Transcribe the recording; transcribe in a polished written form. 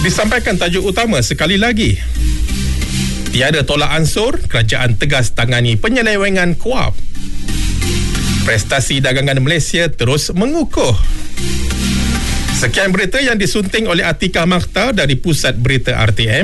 Disampaikan tajuk utama sekali lagi. Tiada tolak ansur, kerajaan tegas tangani penyelewengan KUAP. Prestasi dagangan Malaysia terus mengukuh. Sekian berita yang disunting oleh Atika Makhtar dari Pusat Berita RTM.